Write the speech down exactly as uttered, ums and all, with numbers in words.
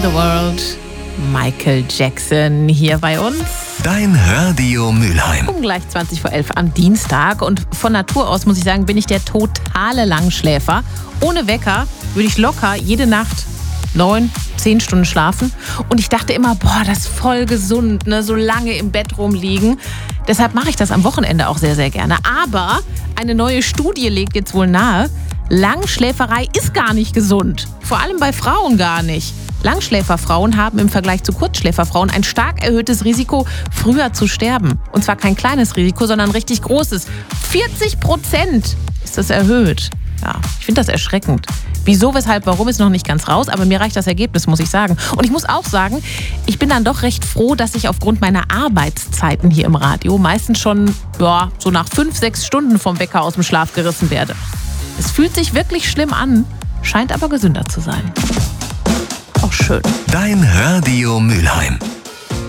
The World, Michael Jackson hier bei uns. Dein Radio Mülheim. Um gleich zwanzig vor elf am Dienstag. Und von Natur aus, muss ich sagen, bin ich der totale Langschläfer. Ohne Wecker würde ich locker jede Nacht neun, zehn Stunden schlafen. Und ich dachte immer, boah, das ist voll gesund, ne? So lange im Bett rumliegen. Deshalb mache ich das am Wochenende auch sehr, sehr gerne. Aber eine neue Studie legt jetzt wohl nahe, Langschläferei ist gar nicht gesund. Vor allem bei Frauen gar nicht. Langschläferfrauen haben im Vergleich zu Kurzschläferfrauen ein stark erhöhtes Risiko, früher zu sterben. Und zwar kein kleines Risiko, sondern ein richtig großes. vierzig Prozent ist das erhöht. Ja, ich finde das erschreckend. Wieso, weshalb, warum ist noch nicht ganz raus, aber mir reicht das Ergebnis, muss ich sagen. Und ich muss auch sagen, ich bin dann doch recht froh, dass ich aufgrund meiner Arbeitszeiten hier im Radio meistens schon ja, so nach fünf, sechs Stunden vom Wecker aus dem Schlaf gerissen werde. Es fühlt sich wirklich schlimm an, scheint aber gesünder zu sein. Auch schön. Dein Radio Mülheim.